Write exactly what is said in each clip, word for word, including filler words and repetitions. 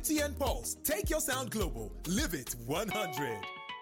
T N Pulse. Take your sound global. Live it one hundred.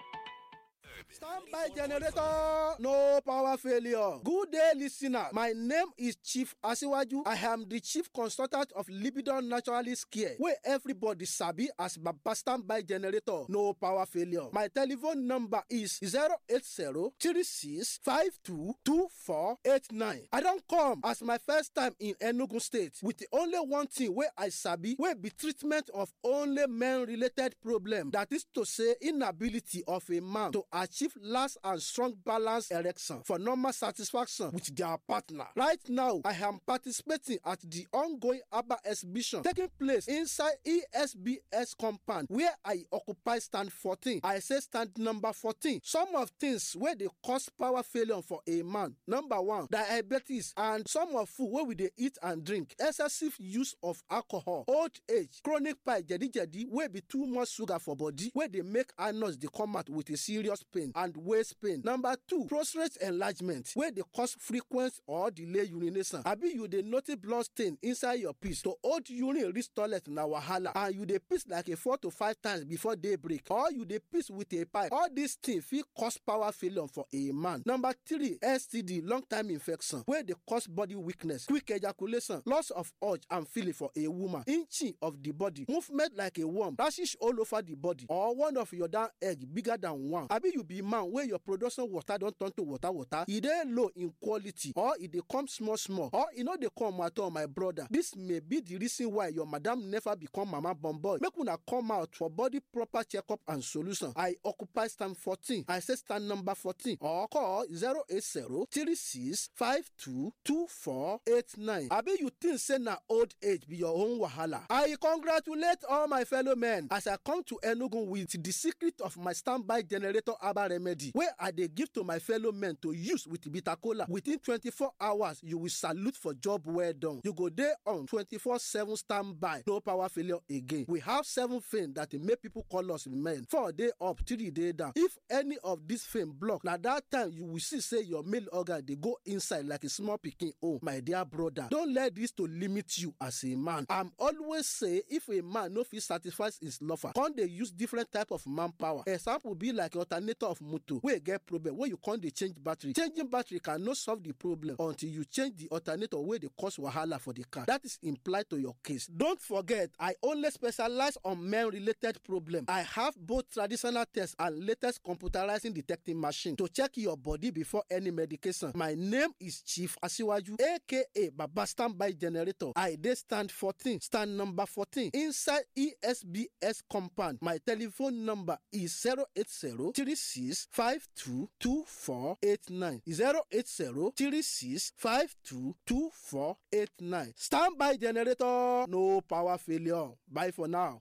Standby generator, no power failure. Good day, listener. My name is Chief Asiwaju. I am the chief consultant of Libidon Naturalist Care, where everybody sabi as Baba Standby generator, no power failure. My telephone number is zero eight zero, three six five two, two four eight nine. I don't come as my first time in Enugu State with the only one thing where I sabi, where be treatment of only men-related problem. That is to say, inability of a man to achieve last and strong balance erection for normal satisfaction with their partner. Right now, I am participating at the ongoing ABBA exhibition taking place inside E S B S compound where I occupy stand fourteen. I say stand number fourteen. Some of things where they cause power failure for a man. Number one, diabetes and some of food where we dey eat and drink. Excessive use of alcohol, old age, chronic pie, jedi jedi, where be too much sugar for body, where they make anus they come out with a serious pain and waist pain. Number two, prostate enlargement, where they cause frequent or delay urination. Abi you dey notice blood stain inside your piss. To hold urine reach toilet na wahala, and you dey piss like a four to five times before daybreak, or you dey piss with a pipe. All these things fit cause power failure for a man. Number three, S T D, long time infection, where they cause body weakness, quick ejaculation, loss of urge and feeling for a woman, inching of the body, movement like a worm, rashes all over the body, or one of your down egg bigger than one. Abi you be man where your production water don turn to water water, e dey low in quality, or e dey come small small, or e no dey come at all, my brother. This may be the reason why your madam never become mama born boy. Make una come out for body proper checkup and solution. I occupy stand fourteen. I say stand number fourteen, or call zero eight zero, three six five two, two four eight nine. Abi you think say na old age be your own wahala? I congratulate all my fellow men as I come to Enugu with the secret of my standby generator herbal remedy, where I dey give to my fellow men to use with bitter kola. Within twenty-four hours, you will salute for job well done. You go there on twenty-four seven standby, no power failure again. We have seven things that make people call us men. Four day up, three day down. If any of these things block, na that time you will see say your male organ they go inside like a small pikin. Oh, my dear brother, don't let this to limit you as a man. I'm always say if a man no fit satisfy his lover, can they use different type of manpower? Example be like alternator of motor wey get problem wey you can't dey change battery. Changing battery cannot solve the problem until you change the alternator wey dey cause wahala for the car. That is implied to your case. Don't forget, I only specialize on men-related problem. I have both traditional tests and latest computerizing detecting machine to check your body before any medication. My name is Chief Asiwaju, aka Baba Standby Generator. I dey stand fourteen, stand number fourteen, inside E S B S compound. My telephone number is zero eight zero, three six five two, two four eight nine. zero eight zero, three six five two, two four eight nine. Standby Generator, no power failure. Bye for now.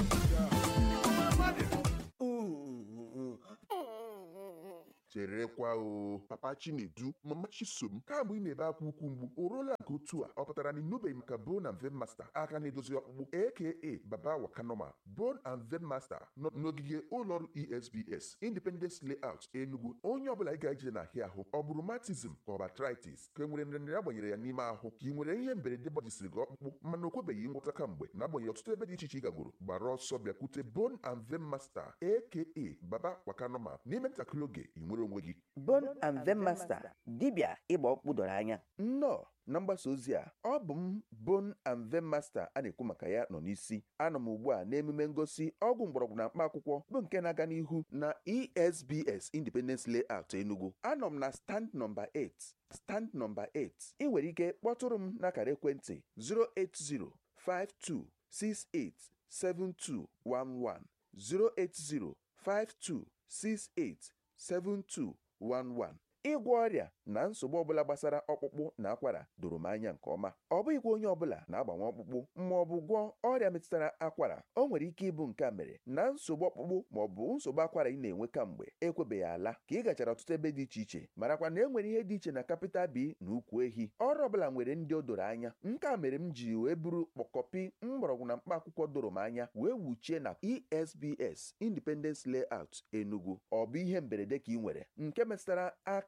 cherekwa o papa Chinedu mama Chisom kamgbe ị na-ebe akwa ukwu mgbu o ruola nke otu a ọ pụtara na ịnụbeghị maka Bone and Vein Master aka na-edozi ọkpụkpụ aka Baba Wakanoma. Bone and Vein Master nọ n'ogige ụlọọrụ E S B S Independence Layout Enugu. Onye ọbụla ị ga-eje na ahịa ahụ ọ bụ rheumatism ka ọ bụ arthritis ka e nwere nrịanrịa agbanyere ya n'ime ahụ ka ị nwere ihe mberede gbajisiri gị ọkpụkpụ mana o kwebeghị ngwọta kamgbe na-agbanyeghị ọtụtụ ebe dị iche iche ị gagoro gbara ọsọ bịakwute Bone and Vein Master aka Baba Wakanoma n'ime ntakịrị oge ị nwere onwe gị. Bone and Vein Master, dibịa ịgba ọkpụkpụ doro anya. Nnọọ na mgbasa ozi a ọ bụ m Bone and Vein Master a na-ekwu maka ya nọ n'isi. Anọ m ugbu a n'emume ngosi ọgwụ mgbọrọgwụ na mkpa akwụkwọ bụ nke na-aga n'ihu na E S B S Independence Layout Enugu. Anọ m na stand number eight. Stand number eight. Ị nwere ike kpọtụrụ m n'akara ekwentị zero eight zero, five two six eight, seven two one one zero eight zero, five two six eight, seven two one one. Ịgwọ ọrịa na nsogbu ọbụla gbasara ọkpụkpụ na akwara doro m anya nke ọma. Ọ bụghịkwa onye ọbụla na-agbanwe ọkpụkpụ ma ọ bụ gwọọ ọrịa metụtara akwara. O nwere ike ịbụ nke a mere na nsogbu ọkpụkpụ ma ọ bụ nsogbu akwara ị na-enwe kamgbe ekwebeghị ala ka ị gachara ọtụtụ ebe dị iche iche marakwa na e nwere ihe dị iche na capital B na ukwu ehi. Ọrụ ọbụla nwere ndị o doro anya. Nke a mere m ji wee buru kpọkọpi mgbọrọgwụ na mkpa akwụkwọ doro m anya wee wuchie na E S B S Independence Layout Enugu. Ọ bụ ihe mberede ka ị nwere nke metụtara aka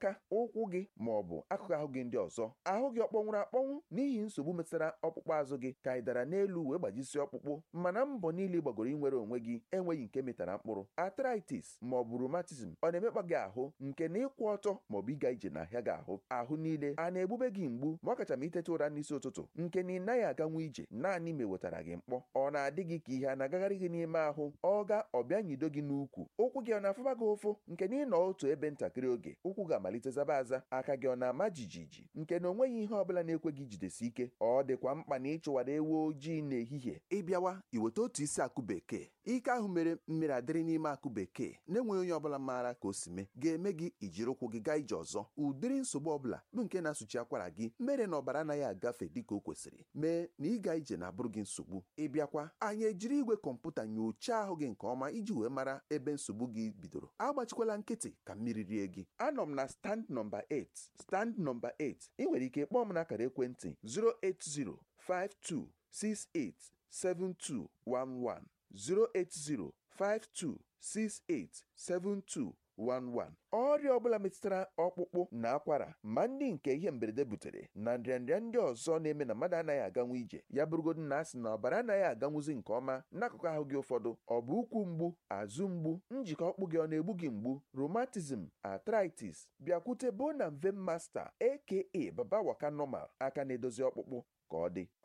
aka ụkwụ gị ma ọ bụ akụkụ ahụ gị ndị ọzọ ahụ gị ọkpọnwụrụ akpọnwụ n'ihi nsogbu metụtara ọkpụkpụ azụ gị ka ị dara n'elu wee gbajisi ọkpụkpụ mana mbọ niile gbagoro inwere onwe gị enweghị nke metara mkpụrụ arthritis ma ọ bụ rheumatism ọ na-emekpa gị ahụ nke na ịkwụ ọtọ ma ọ bụ ịga ije n'ahịa gị ahụ ahụ niile a na-egbube gị mgbu ma ọ kacha ma iteta ụra n'isi ụtụtụ nke na ị naghị aganwu ije naanị ma ewetara gị mkpọ ọ na-adị gị ka ihe a na-agagharị gị n'ime ahụ ọ ga ọbịa nyido gị n'ukwu ụkwụ gị ọ na-afụba gị ụfụ nke na ịnọ otu ebe ntakịrị oge ụkwụ ga-amalite zaba aza aka gị ọ na-ama jijiji nke na onweghị ihe ọbụla na-ekwe gị jidesi ike ọ dịkwa mkpa na ịchụwara ewu ojii n'ehihie ịbịawa iweta otu isi akụ bekee ike ahụ mere mmiri adịrị n'ime akụ bekee na-enweghị onye ọbụla maara ka o si mee ga-eme gị ijiri ụkwụ gị gaa ije ọzọ ụdịrị nsogbu ọbụla bụ nke na-asụchi akwara gị mere na ọbara anaghị agafe dịka o kwesịrị mee na ịga ije na-abụrụ gị nsogbu ịbịakwa anyị ejiri igwe kọmputa nyochaa ahụ gị nke ọma iji wee mara ebe nsogbu gị bidoro agbachikwala nkịtị ka mmiri rie gị anọ m na stand nọmba eight stand nọmba eight ị nwere ike kpọọ m n'akara ekwentị zero eight zero five two six eight seven two one one zero eight zero five two six eight seven two one one ọrịa ọbụla metụtara ọkpụkpụ na akwara ma ndị nke ihe mberede butere na nrịanrịa ndị ọzọ na-eme na mmadụ anaghị aganwu ije ya bụrụgodu na asị na ọbara anaghị aganwuzi nke ọma n'akụkụ ahụ gị ụfọdụ ọ bụ ụkwụ mgbu azụ mgbu njikọ ọkpụ gị ọ na-egbu gị mgbu rheumatism arthritis bịakwute Bone and Vein Master aka Baba Waka Normal aka na-edozi ọkpụkpụ ka ọ dị.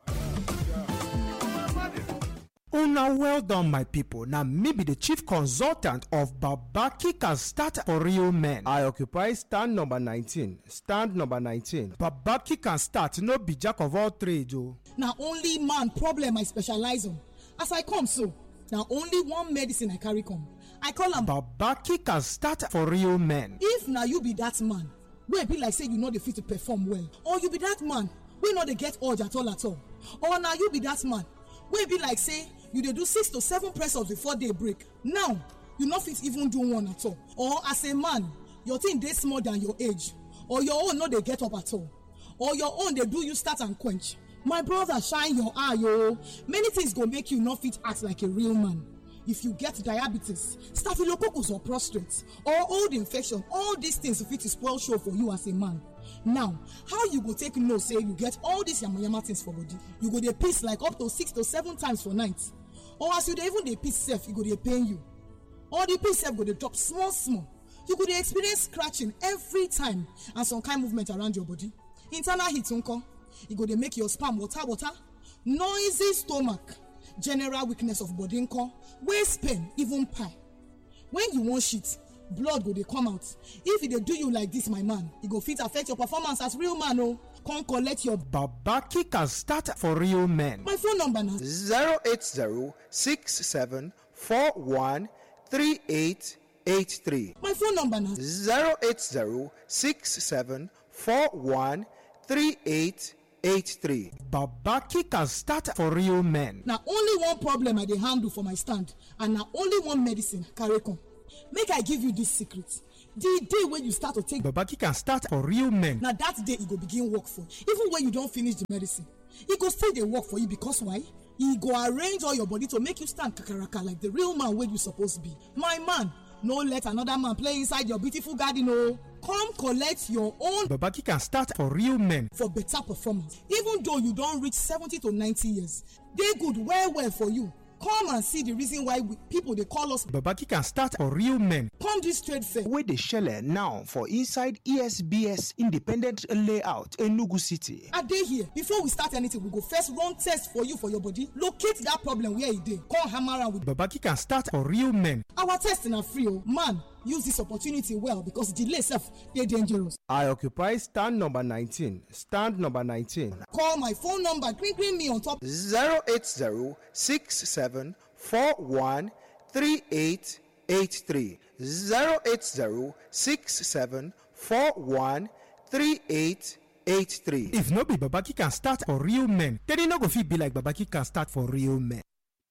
Una well done, my people. Now, me be the chief consultant of Babaki Can Start for Real Men. I occupy stand number nineteen. Stand number nineteen. Babaki Can Start, no be jack of all trades, oh. Now, only man problem I specialize on. As I come so, now only one medicine I carry come. I call am Babaki Can Start for Real Men. If now you be that man, wey be like say you know the fit to perform well, or you be that man, we know they get urge at all at all, or now you be that man, wey be like say you dey do six to seven press ups before day break. Now you no fit even do one at all, or as a man your thing dey small than your age, or your own no dey get up at all, or your own dey do you start and quench. My brother, shine your eye o. Many things go make you no fit act like a real man. If you get diabetes, staphylococcus or prostate, or old infection, all these things fit to spoil show for you as a man. Now, how you go take know say you get all these yamayama things for body? You go dey piss like up to six to seven times for night, or as you dey even dey piss sef, e go dey pain you, or the piss sef go dey drop small small. You go dey experience scratching every time and some kind movement around your body. Internal heat nko, e go dey make your sperm water water, noisy stomach, general weakness of body nko, waist pain, even pie. When you wan shit, blood go dey come out. If e dey do you like this, my man, e go fit affect your performance as real man o. Come collect your Babaki Can Start for Real Men. My phone number na zero eight zero six seven four one three eight eight three. My phone number na zero eight zero six seven four one three eight eight three. Babaki Can Start for Real Men. na only one problem I dey handle for my stand, and na only one medicine I carry come. Make I give you this secret. The day when you start to take, Babaki Can Start for Real Men. na that day e go begin work for you. Even when you don finish the medicine, e go still dey work for you because why? E go arrange all your body to make you stand kakaraka like the real man wey you suppose be. My man, no let another man play inside your beautiful garden o. Come collect your own Babaki Can Start for Real Men. for better performance. Even though you don reach seventy to ninety years, dey good well well for you. Come and see the reason why we, people dey call us. Babaki Can Start for Real Men. Come this trade fair. Wey dey shele now for inside E S B S Independent Layout, Enugu City. I dey here. Before we start anything, we go first run test for you for your body. Locate that problem where e dey. Come hammer am with. Babaki Can Start for Real Men. Our test na free o. Man, use this opportunity well because delay sef dey dangerous. I occupy stand number nineteen. Stand number nineteen. Call my phone number, green green me on top. zero eight zero six seven four one three eight eight three. zero eight zero six seven four one three eight eight three. If no be Babaki Can Start for Real Men, then e no go fit be like Babaki Can Start for Real Men.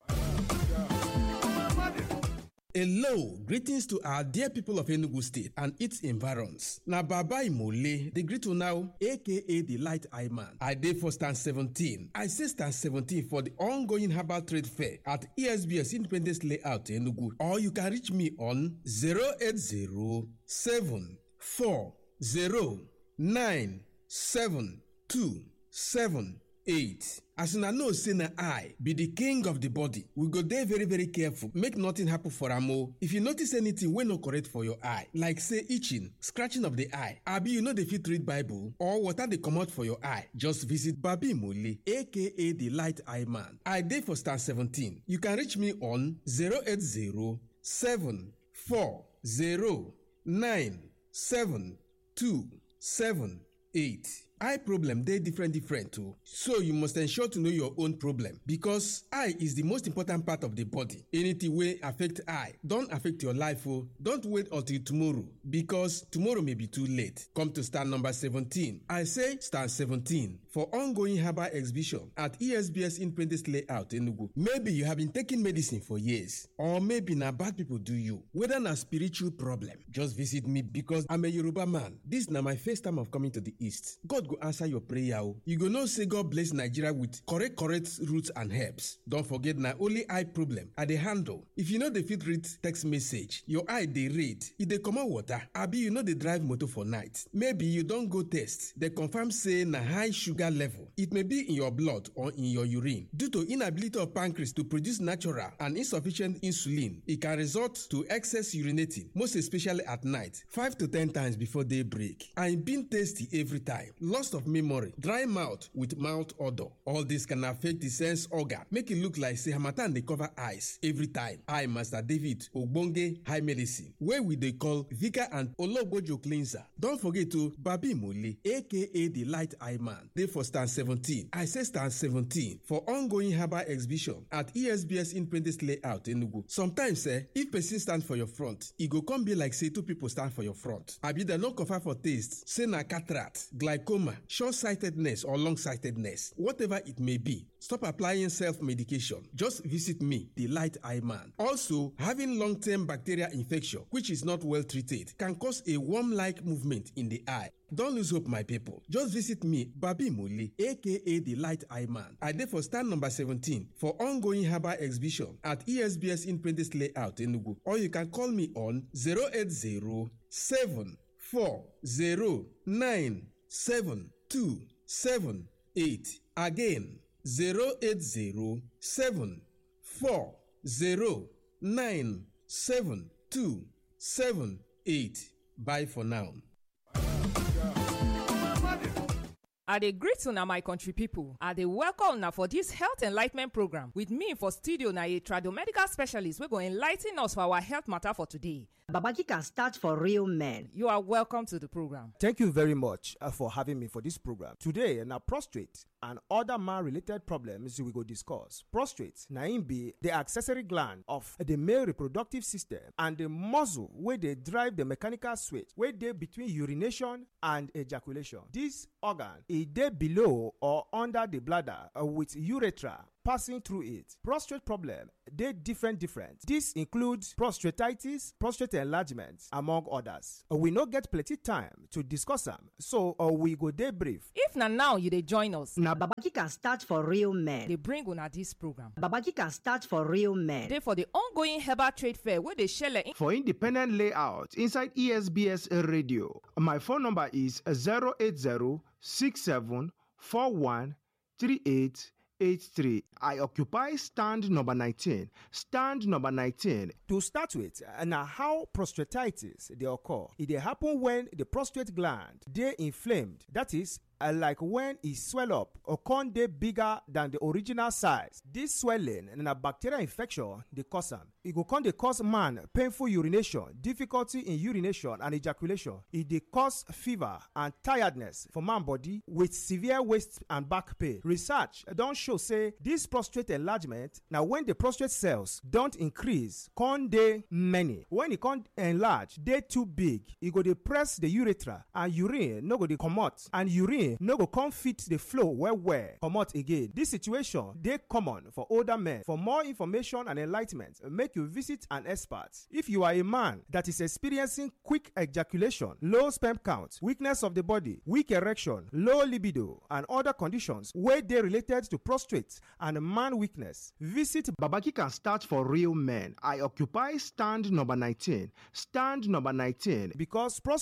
Hello, greetings to our dear people of Enugu State and its environs. Na Baba Imole, the greet you now, aka the Light Eye Man. I dey for stand seventeen. I say stand seventeen for the ongoing herbal trade fair at E S B S Independence Layout Enugu. Or you can reach me on zero eight zero seven four zero nine seven two seven eight. As una know say na I be the king of the body, we go dey very very careful make nothing happen for am o. If you notice anything wey no correct for your eye, like say itching, scratching of the eye, abi you no dey fit read Bible or water dey comot for your eye, just visit Babi Mole aka the Light Eye Man. I dey for stand seventeen. You can reach me on zero eight zero seven four zero nine seven two seven eight. Eye problem dey different different too, so you must ensure to know your own problem because eye is the most important part of the body. Anything wey affect eye don affect your life o. Don't wait until tomorrow because tomorrow may be too late. Come to stand number seventeen. I say stand seventeen for ongoing herbal exhibition at E S B S Independence Layout Enugu. Maybe you have been taking medicine for years, or maybe na bad people do you. Whether na spiritual problem, just visit me because I'm a Yoruba man. This na my first time of coming to the East. God go answer your prayer o. You go know say God bless Nigeria with correct correct roots and herbs. Don't forget na only eye problem I dey handle. If you no dey fit read text message, your eye dey read, e dey comot water, abi you no dey drive motor for night, maybe you don go test, dey confirm say na high sugar level. It may be in your blood or in your urine. Due to inability of pancreas to produce natural and insufficient insulin, it can result to excess urinating, most especially at night, five to ten times before daybreak. And being tasty every time. Loss of memory, dry mouth with mouth odor. All this can affect the sense organ, make it look like say harmattan dey cover eyes every time. I, Master David Ogbonge High Medicine, where we dey call Vika and Ologbojo Cleanser. Don't forget to Babi Mole aka the Light Eye Man. Dey for stand seventeen. I say stand seventeen for ongoing herbal exhibition at E S B S Independence Layout Enugu. Sometimes eh, if person stand for your front, e go come be like say two people stand for your front. Abi dem no confirm for taste, say na cataract, glaucoma, short-sightedness or long-sightedness, whatever it may be. Stop applying self-medication. Just visit me, the Light Eye Man. Also, having long-term bacterial infection, which is not well treated, can cause a worm-like movement in the eye. Don't lose hope, my people. Just visit me, Babi Mole, aka the Light Eye Man. I dey for stand number seventeen for ongoing herbal exhibition at E S B S Independence Layout Enugu. Or you can call me on zero eight zero seven four zero nine seven two seven eight. Again, zero eight zero seven four zero nine seven two seven eight. Bye for now. I dey greet una my country people. I dey welcome una for this health enlightenment program. With me for studio na a tradomedical specialist wey go enlighten us for our health matter for today. Babaki can start for real men. You are welcome to the program. Thank you very much uh, for having me for this program. Today, na prostate and other man-related problems we go discuss. Prostate na im be the accessory gland of the male reproductive system and the muscle wey dey drive the mechanical switch wey dey between urination and ejaculation. This organ e dey below or under the bladder uh, with urethra passing through it. Prostate problem dey different different. This includes prostatitis, prostate enlargement, among others. Uh, we no get plenty time to discuss am, so uh, we go dey brief. If na now you dey join us, na Babaki can start for real men. dey bring una this program. Babaki can start for real men. Dey for the ongoing herbal trade fair wey dey shele in For independent layout inside E S B S radio, my phone number is zero eight zero six seven four one three eight eight three. I occupy stand number nineteen. Stand number nineteen. To start with, uh, now how prostatitis they occur. It dey happen when the prostate gland dey inflamed. That is, uh, like when it swell up or con dey bigger than the original size. This swelling and a bacterial infection dey cause am. It go con dey cause man painful urination, difficulty in urination and ejaculation. It dey cause fever and tiredness for man body with severe waist and back pain. Research don show say this prostate enlargement na when the prostate cells don't increase, con dey many. When e con enlarge, dey too big, e go dey press the urethra and urine no go dey comot, and urine no go come fit the flow well well comot again. This situation dey common for older men. For more information and enlightenment, make you visit an expert. If you are a man that is experiencing quick ejaculation, low sperm count, weakness of the body, weak erection, low libido, and other conditions wey dey related to prostate and man weakness, visit Babaki Can Start for Real Men. I occupy stand number nineteen. Stand number nineteen because prostate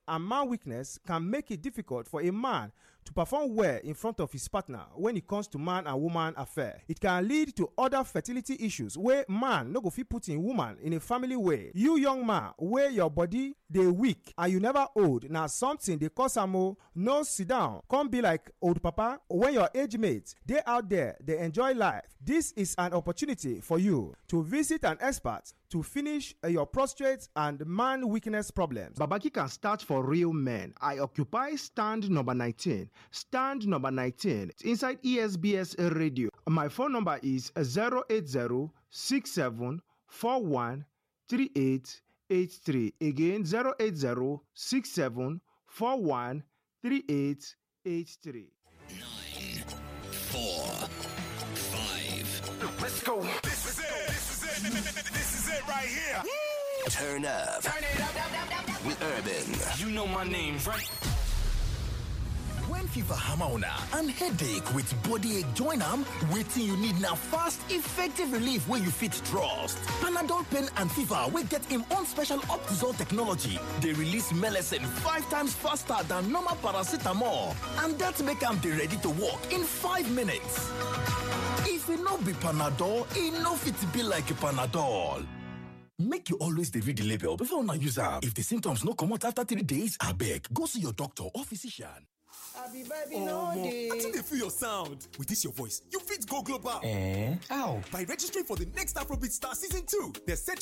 and man weakness can make it difficult for a man to perform well in front of his partner when it comes to man and woman affair. It can lead to other fertility issues where man no go fit put in woman in a family way. You young man where your body dey weak and you never old, na something dey cause am o. No sit down come be like old papa when your age mates dey out there dey enjoy life. This is an opportunity for you to visit an expert to finish uh, your prostate and man weakness problems. Babaki can start for real men. I occupy stand number nineteen. Stand number nineteen inside E S B S radio. My phone number is zero eight zero six seven four one three eight eight three. Again, zero eight zero six seven four one three eight eight three. Nine, four, five. Let's go. This is it. This is it. This is it right here. Turn up. Turn it up, up, up, up. With Urban. You know my name, right? When fever hammer on and headache with body ache join am, wetin you need now fast, effective relief where you fit trust. Panadol pain and fever will get im own special Optizol technology. They release melecine five times faster than normal paracetamol, and that make am dey ready to work in five minutes. If e no be Panadol, e no fit be like Panadol. Make you always dey read the label before una use am. If the symptoms no comot after three days, abeg go see your doctor or physician. Abi baby no dey. I think they feel your sound. With this your voice, you fit go global. Eh? How? By registering for the next Afrobeat Star Season two. They set